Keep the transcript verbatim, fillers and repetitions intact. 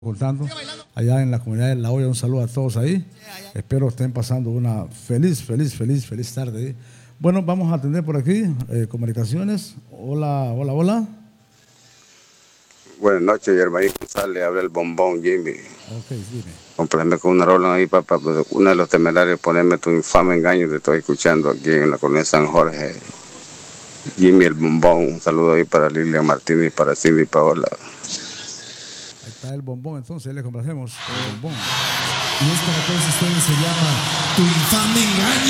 Contando allá en la comunidad de La Hoya. Un saludo a todos ahí. Espero estén pasando una feliz, feliz, feliz, feliz tarde ahí. Bueno, vamos a atender por aquí eh, comunicaciones. Hola, hola, hola. Buenas noches, hermanito González, habla el bombón Jimmy. Ok, dime. Comprarme con una rola ahí, papá, uno de los temerarios, ponerme tu infame engaño, te estoy escuchando aquí en la colonia San Jorge. Jimmy el bombón, un saludo ahí para Lilia Martínez y para Cindy Paola. Ahí está el bombón, entonces le complacemos el bombón. Y esta para todos ustedes se llama Tu infame engaño.